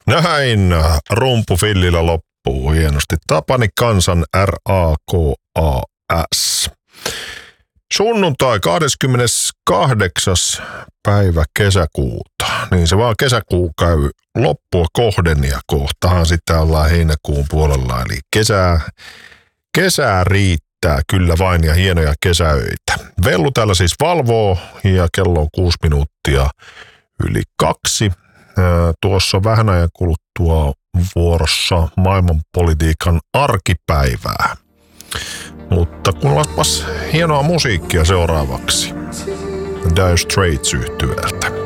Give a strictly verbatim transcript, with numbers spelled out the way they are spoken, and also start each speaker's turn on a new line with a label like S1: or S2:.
S1: Näin rumpufillillä loppuu hienosti. Tapani Kansan R A K A S. Sunnuntai kahdeskymmeneskahdeksas päivä kesäkuuta. Niin se vaan kesäkuu käy loppua kohden ja kohtahan sitten ollaan heinäkuun puolella. Eli kesää, kesää riittää kyllä vain ja hienoja kesäöitä. Vellu täällä siis valvoo ja kello on kuusi minuuttia yli kaksi. Tuossa vähän ajan kuluttua vuorossa maailmanpolitiikan arkipäivää. Mutta kuunnellaspas hienoa musiikkia seuraavaksi Dire Straits -yhtyeeltä.